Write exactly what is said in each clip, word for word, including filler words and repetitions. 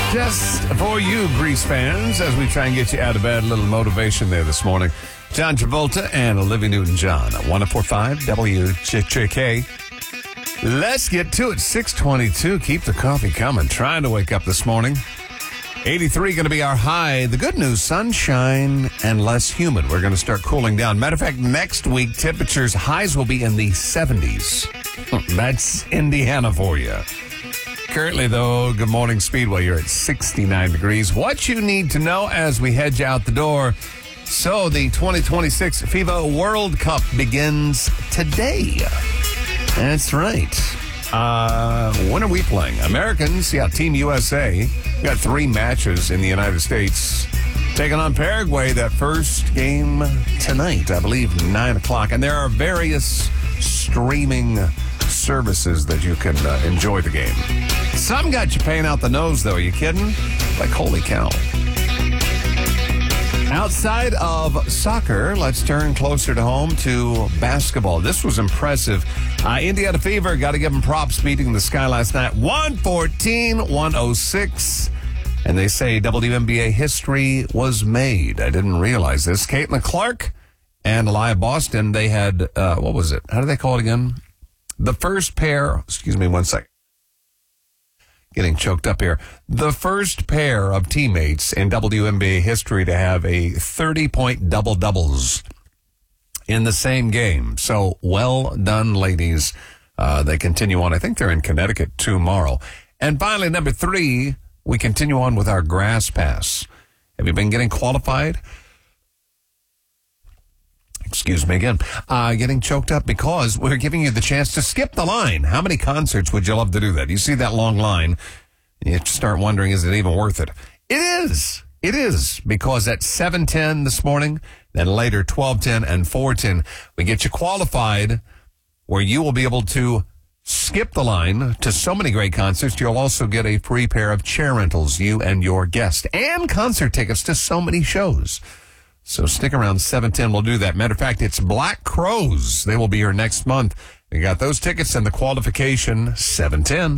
Just for you, Grease fans, as we try and get you out of bed, a little motivation there this morning. John Travolta and Olivia Newton-John at one oh four point five W J J K. Let's get to it. six twenty-two. Keep the coffee coming. Trying to wake up this morning. eighty-three going to be our high. The good news, sunshine and less humid. We're going to start cooling down. Matter of fact, next week, temperatures, highs will be in the seventies. That's Indiana for you. Currently, though, Good Morning Speedway, you're at sixty-nine degrees. What you need to know as we head you out the door. So, the twenty twenty-six FIFA World Cup begins today. That's right. Uh, when are we playing? Americans, yeah, Team U S A. We got three matches in the United States. Taking on Paraguay, that first game tonight, I believe, nine o'clock. And there are various streaming services that you can uh, enjoy the game. Some got you paying out the nose, though. Are you kidding? Like, holy cow. Outside of soccer, let's turn closer to home to basketball. This was impressive. Uh, Indiana Fever, got to give them props, beating the Sky last night. one fourteen to one oh six. And they say W N B A history was made. I didn't realize this. Caitlin Clark and Elia Boston, they had, uh, what was it? How do they call it again? The first pair, excuse me one second. Getting choked up here. The first pair of teammates in W N B A history to have a thirty-point double-doubles in the same game. So, well done, ladies. Uh, they continue on. I think they're in Connecticut tomorrow. And finally, number three, we continue on with our grass pass. Have you been getting qualified? Excuse me again. Uh, getting choked up because we're giving you the chance to skip the line. How many concerts would you love to do that? You see that long line, and you start wondering, is it even worth it? It is. It is. Because at seven ten this morning, then later twelve ten and four ten, we get you qualified where you will be able to skip the line to so many great concerts. You'll also get a free pair of chair rentals, you and your guest, and concert tickets to so many shows. So stick around, seven ten, we'll do that. Matter of fact, it's Black Crowes. They will be here next month. We got those tickets and the qualification, seven ten.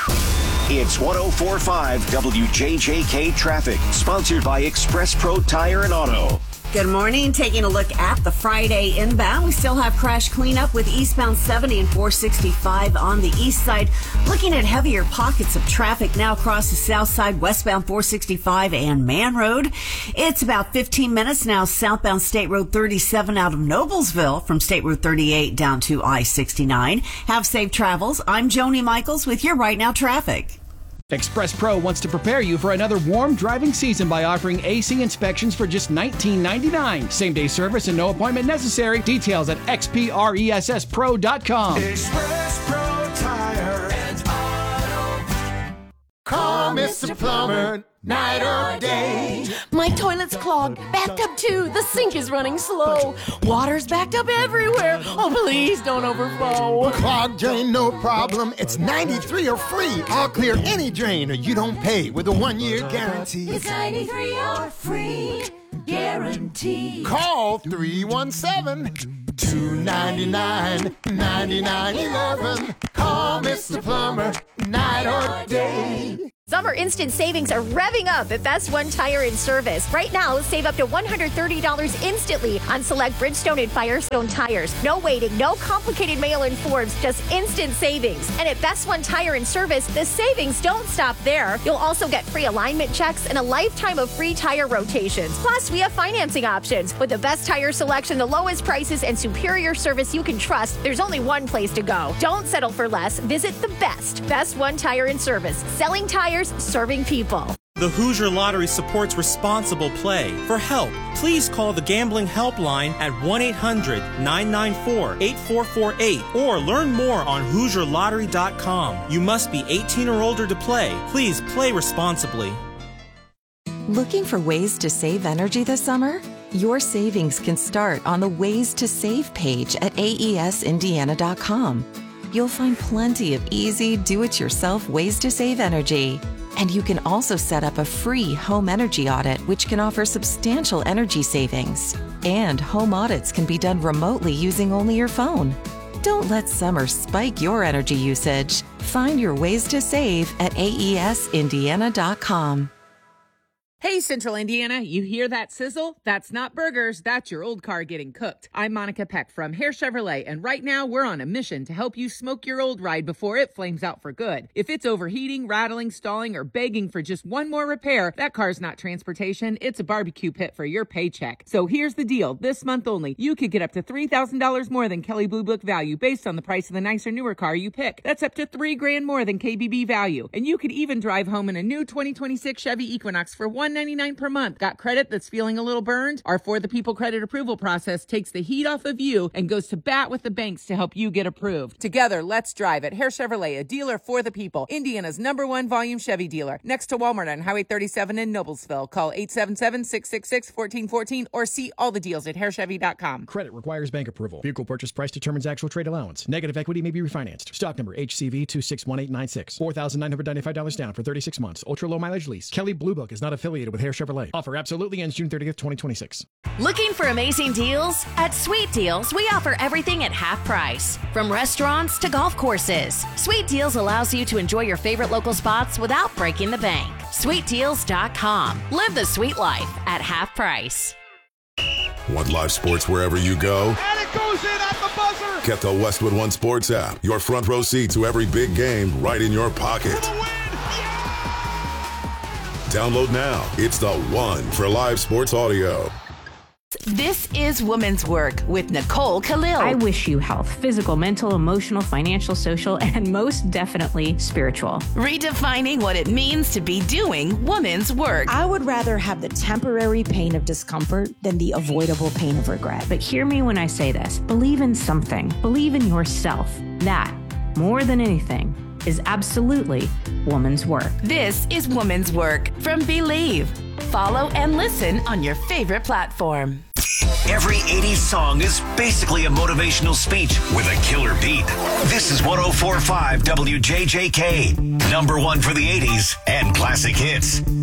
It's one oh four point five W J J K Traffic, sponsored by Express Pro Tire and Auto. Good morning. Taking a look at the Friday inbound. We still have crash cleanup with eastbound seventy and four sixty-five on the east side. Looking at heavier pockets of traffic now across the south side, westbound four sixty-five and Man Road. It's about fifteen minutes now southbound State Road thirty-seven out of Noblesville from State Road thirty-eight down to I sixty-nine. Have safe travels. I'm Joni Michaels with your Right Now traffic. Express Pro wants to prepare you for another warm driving season by offering A C inspections for just nineteen ninety-nine. Same-day service and no appointment necessary. Details at X P R E S S pro dot com. Express Pro Tire and Auto. Call Mister Plumber, night or day. My toilet's clogged, backed up too. The sink is running slow. Water's backed up everywhere. Oh, please don't overflow. Clogged drain, no problem. It's ninety-three or free. I'll clear any drain or you don't pay with a one-year guarantee. It's ninety-three or free guarantee. Call three one seven, two nine nine, nine nine one one. Call Mister Plumber, night or day. Summer instant savings are revving up at Best One Tire and Service. Right now, save up to one hundred thirty dollars instantly on select Bridgestone and Firestone tires. No waiting, no complicated mail-in forms, just instant savings. And at Best One Tire and Service, the savings don't stop there. You'll also get free alignment checks and a lifetime of free tire rotations. Plus, we have financing options. With the best tire selection, the lowest prices, and superior service you can trust, there's only one place to go. Don't settle for less. Visit the best. Best One Tire and Service. Selling tires, serving people. The Hoosier Lottery supports responsible play. For help, please call the Gambling Helpline at one eight hundred, nine nine four, eight four four eight or learn more on Hoosier Lottery dot com. You must be eighteen or older to play. Please play responsibly. Looking for ways to save energy this summer? Your savings can start on the Ways to Save page at A E S Indiana dot com. You'll find plenty of easy, do-it-yourself ways to save energy. And you can also set up a free home energy audit, which can offer substantial energy savings. And home audits can be done remotely using only your phone. Don't let summer spike your energy usage. Find your ways to save at A E S Indiana dot com. Hey, Central Indiana, you hear that sizzle? That's not burgers, that's your old car getting cooked. I'm Monica Peck from Hare Chevrolet, and right now we're on a mission to help you smoke your old ride before it flames out for good. If it's overheating, rattling, stalling, or begging for just one more repair, that car's not transportation, it's a barbecue pit for your paycheck. So here's the deal. This month only, you could get up to three thousand dollars more than Kelley Blue Book value based on the price of the nicer, newer car you pick. That's up to three grand more than K B B value. And you could even drive home in a new twenty twenty-six Chevy Equinox for one hundred ninety-nine dollars per month. Got credit that's feeling a little burned? Our For the People credit approval process takes the heat off of you and goes to bat with the banks to help you get approved. Together, let's drive it. Hare Chevrolet, a dealer for the people. Indiana's number one volume Chevy dealer. Next to Walmart on Highway thirty-seven in Noblesville. Call eight seven seven, six six six, one four one four or see all the deals at hare chevy dot com. Credit requires bank approval. Vehicle purchase price determines actual trade allowance. Negative equity may be refinanced. Stock number H C V two six one eight nine six. four thousand nine hundred ninety-five dollars down for thirty-six months. Ultra low mileage lease. Kelley Blue Book is not affiliated with Hare Chevrolet. Offer absolutely ends June thirtieth, twenty twenty-six. Looking for amazing deals? At Sweet Deals, we offer everything at half price. From restaurants to golf courses. Sweet Deals allows you to enjoy your favorite local spots without breaking the bank. sweet deals dot com. Live the sweet life at half price. Want live sports wherever you go? And it goes in at the buzzer! Get the Westwood One Sports app. Your front row seat to every big game right in your pocket. For the win! Yeah! Download now. It's the one for live sports audio. This is Women's Work with Nicole Khalil. I wish you health, physical, mental, emotional, financial, social, and most definitely spiritual. Redefining what it means to be doing women's work. I would rather have the temporary pain of discomfort than the avoidable pain of regret. But hear me when I say this. Believe in something. Believe in yourself. That, more than anything, is absolutely woman's work. This is Woman's Work from Believe. Follow and listen on your favorite platform. Every eighties song is basically a motivational speech with a killer beat. This is one oh four point five W J J K, number one for the eighties and classic hits.